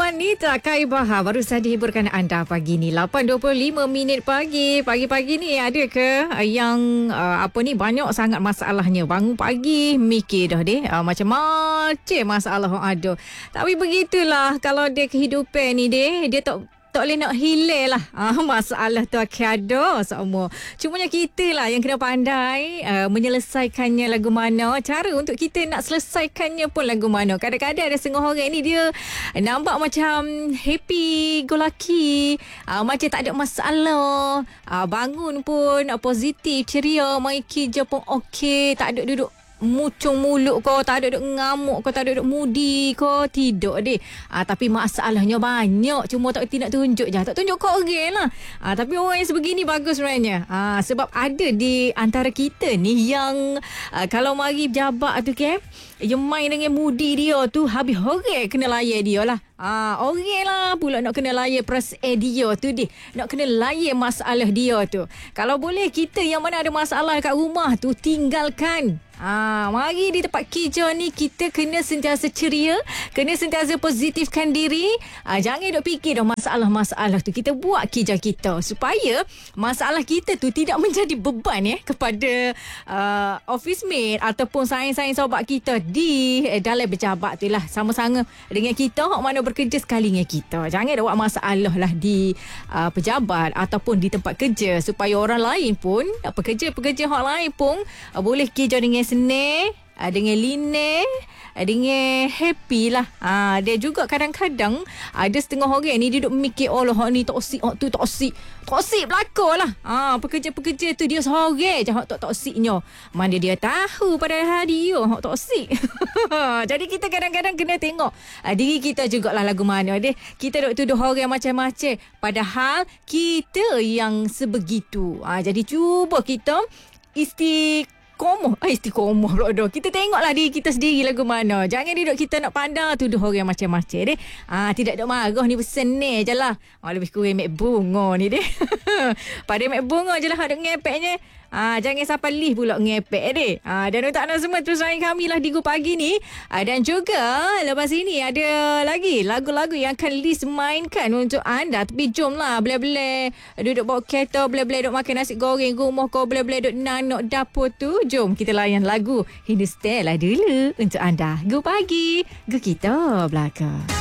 Anita Kaibaha baru saja hiburkan anda pagi ni 8.25 minit pagi. Pagi-pagi ni ada ke yang banyak sangat masalahnya. Bangun pagi mikir dah deh macam-macam masalah ada. Tapi begitulah kalau dia kehidupan ni dia tak boleh nak hilang lah. Masalah tu akan ada semua. Cumanya kita lah yang kena pandai menyelesaikannya lagu mana. Cara untuk kita nak selesaikannya pun lagu mana. Kadang-kadang ada setengah orang ni dia nampak macam happy go lucky. Macam tak ada masalah. Bangun pun positif, ceria, mai kerja pun okey. Tak ada duduk mucung mulut kau, tak ada duk ngamuk kau, tak ada duk mudi kau, tidak deh. Tapi masalahnya banyak, cuma tak nak tunjuk je. Tak tunjuk kau orang lah. Tapi orang yang sebegini bagus sebenarnya. Sebab ada di antara kita ni yang kalau mari jabat tu kan, yang main dengan mudi dia tu habis orang kena layan dia lah. Orang lah pula nak kena layan perasaan dia tu deh. Nak kena layan masalah dia tu. Kalau boleh kita yang mana ada masalah kat rumah tu tinggalkan. Mari di tempat kerja ni kita kena sentiasa ceria, kena sentiasa positifkan diri. Jangan duk fikir dah masalah-masalah tu. Kita buat kerja kita supaya masalah kita tu tidak menjadi beban kepada office mate ataupun saing-saing sahabat kita di dalam berjabat tu lah. Sama-sama dengan kita hak mana bekerja sekali dengan kita. Jangan ada buat masalah lah di pejabat ataupun di tempat kerja supaya orang lain pun, pekerja-pekerja hak lain pun boleh kerja dengan senang, dengan linear, dengan happy lah. Dia juga kadang-kadang ada setengah orang ni dia duk mikir hak ni toksik, hak tu toksik. Toksik belakang lah. Pekerja-pekerja tu dia seorang je hak toksiknya. Mana dia tahu pada hari dia hak toksik. Jadi kita kadang-kadang kena tengok diri kita jugalah lagu mana deh. Kita duk tuduh orang macam-macam padahal kita yang sebegitu. Jadi cuba kita istiqomah pula dah. Kita tengoklah diri kita sendiri lagu mana. Jangan duduk kita nak pandang tuduh orang macam-macam deh. Tidak ada marah ni bersenang je lah. Lebih kurang mek bunga ni deh. Pada mek bunga je lah duk ngepeknya. Jangan sampai lih pula ngepek deh. Dan untuk anda semua terus lain kami lah di Go Pagi ni. Dan juga lepas ini ada lagi lagu-lagu yang akan Liz mainkan untuk anda. Tapi jomlah bela-bela duduk bawa kereta, bela-bela duduk makan nasi goreng rumah kau, bela-bela duduk nanok dapur tu. Jom kita layan lagu Hindustan lah dulu untuk anda. Go Pagi, go kita belakang.